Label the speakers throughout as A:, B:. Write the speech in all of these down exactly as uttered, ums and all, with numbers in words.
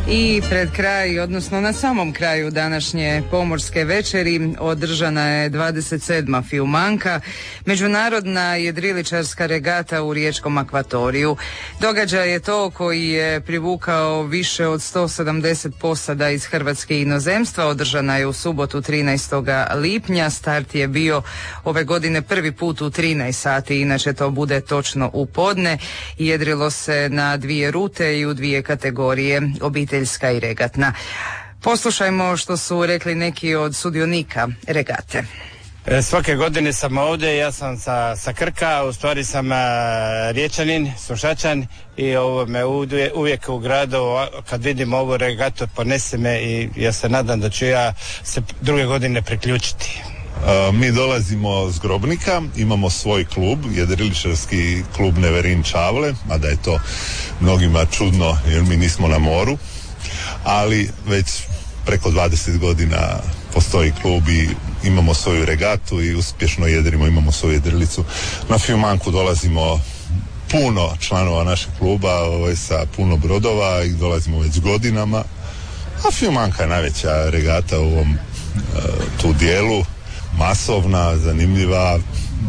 A: I pred kraj, odnosno na samom kraju današnje pomorske večeri održana je dvadeset sedma Fiumanka, međunarodna jedriličarska regata u riječkom akvatoriju. Događaj je to koji je privukao više od sto sedamdeset posada iz Hrvatske i inozemstva. Održana je u subotu trinaestog lipnja. Start je bio ove godine prvi put u trinaest sati, inače to bude točno u podne. Jedrilo se na dvije rute i u dvije kategorije, obiteljska i regatna. Poslušajmo što su rekli neki od sudionika regate.
B: E, svake godine sam ovdje, ja sam sa, sa Krka, u stvari sam a, Riječanin, Sušačan i ovo me uvijek, uvijek u gradu, kad vidim ovu regatu, ponese me i ja se nadam da ću ja se druge godine priključiti.
C: Uh, mi dolazimo s Grobnika, imamo svoj klub, jedriličarski klub Neverin Čavle, mada je to mnogima čudno jer mi nismo na moru, ali već preko dvadeset godina postoji klub i imamo svoju regatu i uspješno jedrimo, imamo svoju jedrilicu. Na Fiumanku dolazimo puno članova našeg kluba, ovaj, sa puno brodova i dolazimo već godinama, a Fiumanka je najveća regata u ovom uh, tu dijelu. Masovna, zanimljiva,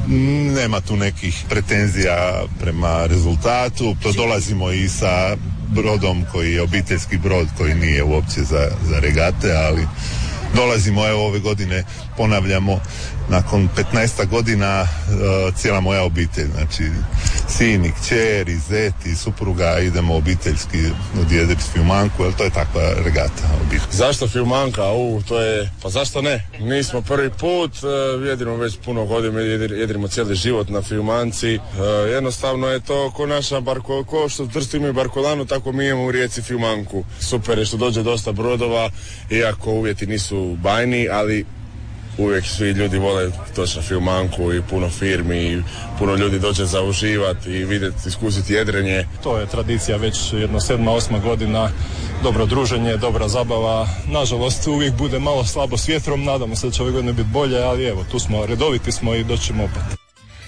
C: nema tu nekih pretenzija prema rezultatu, to dolazimo i sa brodom koji je obiteljski brod koji nije uopće za, za regate, ali dolazimo, evo ove godine ponavljamo, nakon petnaest godina uh, cijela moja obitelj, znači sin i kćer i zet i supruga, idemo obiteljski odjedriti Fiumanku, jer to je takva regata obitelj.
D: Zašto Fiumanka? U, to je, pa zašto ne? Mi smo prvi put, uh, jedrimo već puno godina, jedrimo cijeli život na Fiumanci, uh, jednostavno je to ko naša barko, ko što Trstu imaju Barkolanu, tako mi imamo u Rijeci Fiumanku. Super je što dođe dosta brodova, iako uvjeti nisu bajni, ali uvijek svi ljudi vole točno Fiumanku i puno firmi i puno ljudi dođe za uživati i vidjeti, iskusiti jedrenje.
E: To je tradicija već jedno sedma, osma godina, dobro druženje, dobra zabava. Nažalost uvijek bude malo slabo s vjetrom, nadamo se da će ove godine biti bolje, ali evo tu smo, redoviti smo i doćemo opet.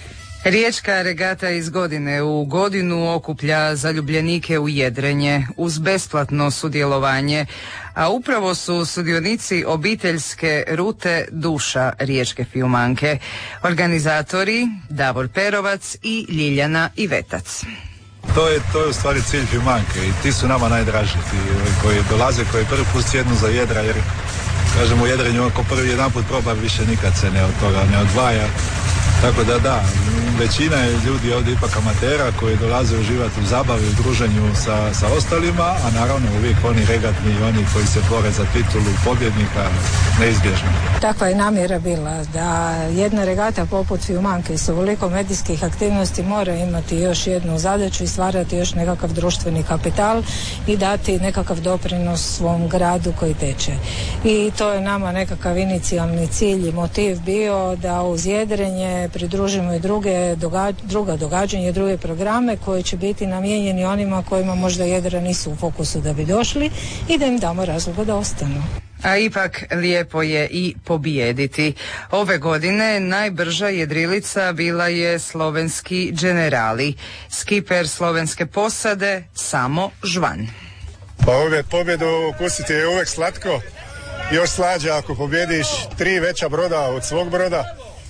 A: Riječka regata iz godine u godinu okuplja zaljubljenike u jedrenje uz besplatno sudjelovanje, a upravo su sudionici obiteljske rute duša Riječke Fiumanke. Organizatori Davor Perovac i Ljiljana Ivetac.
F: To je, to je u stvari cilj Fiumanke i ti su nama najdraži, ti koji dolaze, koji prvi put sjednu za jedra, jer kažemo u jedrenju ako prvi jedan put proba više nikad se ne od toga ne odvaja. Tako da da, većina je ljudi ovdje ipak amatera koji dolaze uživati u zabavi, u druženju sa, sa ostalima, a naravno uvijek oni regatni i oni koji se bore za titulu pobjednika, neizbježno.
G: Takva je namjera bila da jedna regata poput Fiumanke s ovoliko medijskih aktivnosti mora imati još jednu zadaću i stvarati još nekakav društveni kapital i dati nekakav doprinos svom gradu koji teče. I to je nama nekakav inicijalni cilj i motiv bio da uz jedrenje pridružimo i druge događ, druga događanja, druge programe koji će biti namijenjeni onima kojima možda jedra nisu u fokusu da bi došli i da im damo razloga da ostanu.
A: A ipak lijepo je i pobijediti. Ove godine najbrža jedrilica bila je slovenski Generali. Skiper slovenske posade Samo Žvan.
H: Pa uvijek pobjedu ukusiti je uvijek slatko. Još slađe ako pobjediš tri veća broda od svog broda.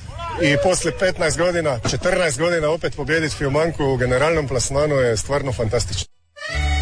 H: I poslije petnaest godina, četrnaest godina opet pobijediti Fiumanku u generalnom plasmanu je stvarno fantastično.